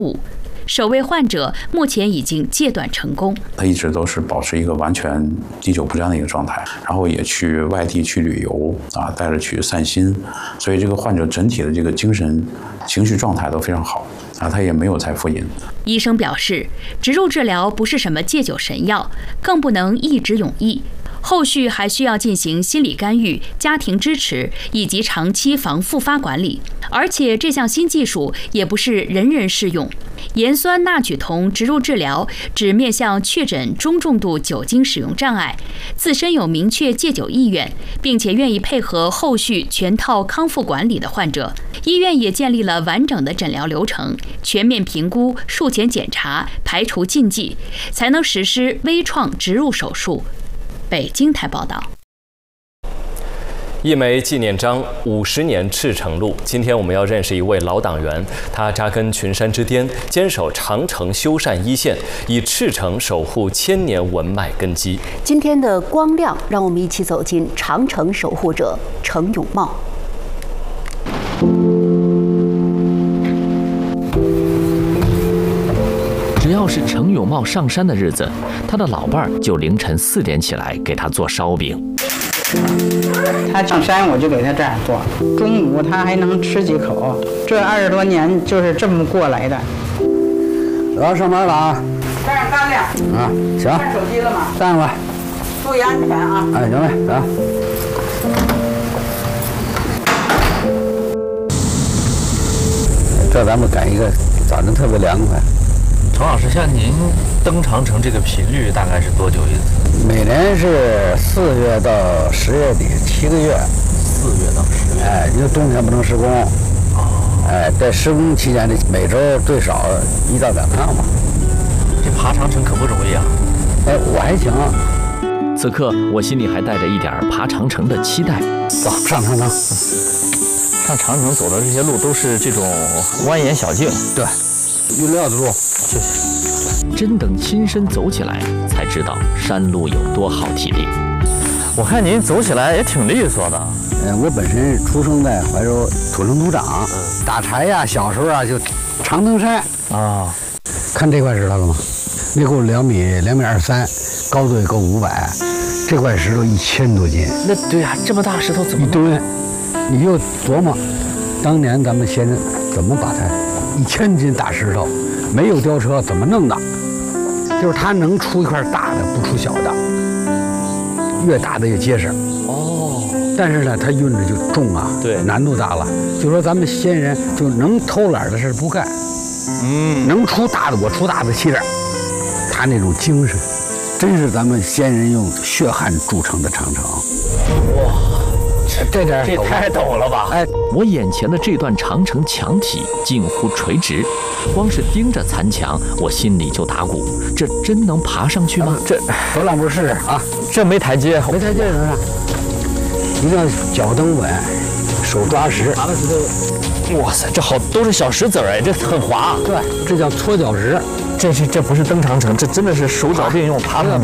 首位患者目前已经戒断成功， 他一直都是保持一个完全滴酒不沾的一个状态，然后也去外地去旅游带着去散心，所以这个患者整体的这个精神情绪状态都非常好他也没有再复饮。 医生表示，植入治疗不是什么戒酒神药，更不能一直永逸。后续还需要进行心理干预、家庭支持以及长期防复发管理，而且这项新技术也不是人人适用。盐酸钠酯酮植入治疗只面向确诊中重度酒精使用障碍、自身有明确戒酒意愿，并且愿意配合后续全套康复管理的患者。医院也建立了完整的诊疗流程，全面评估、术前检查，排除禁忌，才能实施微创植入手术。北京台报道。 一枚纪念章，50年赤诚路。今天我们要认识一位老党员，他扎根群山之巅，坚守长城修缮一线，以赤诚守护千年文脉根基。 今天的光亮，让我们一起走进长城守护者程永茂。 只要是程永茂上山的日子，他的老伴儿就凌晨4点起来给他做烧饼。 他上山我就给他这样做，中午他还能吃几口。这20多年就是这么过来的。 我要上班了啊！ 带上干粮啊，行。 看手机了吗？ 带上吧。 注意安全啊！ 哎，行嘞，行。这咱们赶一个，早晨特别凉快。 程老师，像您登长城这个频率大概是多久一次？ 每年是4月到10月底，7个月。 4月到10月。 哎，因为冬天不能施工。哦。哎，在施工期间呢，每周最少1到2趟吧。 这爬长城可不容易啊。 哎，我还行。 此刻我心里还带着一点爬长城的期待。 走，上长城。 上长城走的这些路都是这种蜿蜒小径。 对。运料的路， 谢谢。 真等亲身走起来，才知道山路有多耗体力。 我看您走起来也挺利索的。 我本身出生在怀柔，土生土长，打柴呀，小时候啊就常登山啊。 看这块石头了吗？那够2米23，高度也够500，这块石头1000多斤。 那对呀，这么大石头怎么一吨？你就琢磨，当年咱们先生怎么把它。1000斤大石头，没有吊车怎么弄的？就是它能出一块大的，不出小的，越大的越结实。 哦。 但是呢，它运着就重啊， 对， 难度大了。就说咱们先人就能偷懒的事不干，能出大的我出大的气势。他那种精神，真是咱们先人用血汗铸成的长城。 哇！这太陡了吧！ 哎，我眼前的这段长城墙体近乎垂直，光是盯着残墙，我心里就打鼓。这真能爬上去吗？ 这走两步试试啊！ 这没台阶， 没台阶能上，一定要脚蹬稳，手抓实。 爬的石头，哇塞，这好都是小石子儿哎，这很滑。 对，这叫搓脚石。 这不是登长城，这真的是手脚并用爬上去。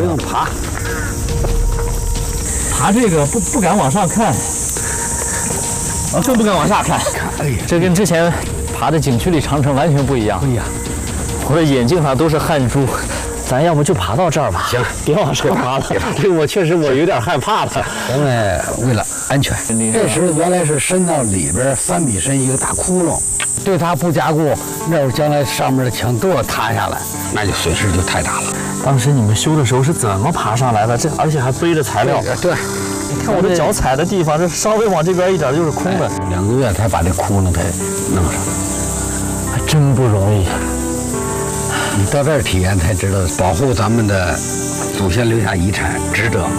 爬这个不敢往上看。更不敢往下看， 哎呀， 这跟之前爬的景区里长城完全不一样。 哎呀， 我的眼睛上都是汗珠。咱要不就爬到这儿吧？ 行， 别往上爬了。这个我确实有点害怕了。 咱们为了安全，这石头原来是深到里边3米深一个大窟窿，对它不加固，那会儿将来上面的墙都要塌下来，那就损失就太大了。 当时你们修的时候是怎么爬上来的？这而且还背着材料。 对。 你看我这脚踩的地方，这稍微往这边一点就是空的。 2个月才把这窟窿给弄上， 还真不容易。 你到这儿体验才知道，保护咱们的祖先留下遗产，值得。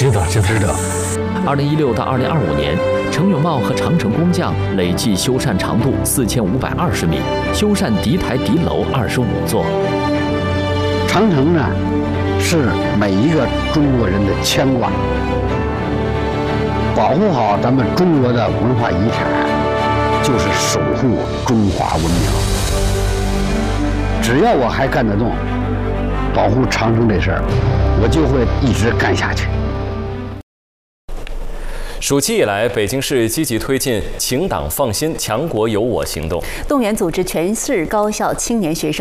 2016到2025年，程永茂和长城工匠累计修缮长度4520米，修缮敌台敌楼25座。 长城呢，是每一个中国人的牵挂。保护好咱们中国的文化遗产，就是守护中华文明。只要我还干得动，保护长城这事儿，我就会一直干下去。 暑期以来，北京市积极推进“请党放心，强国有我”行动， 动员组织全市高校青年学生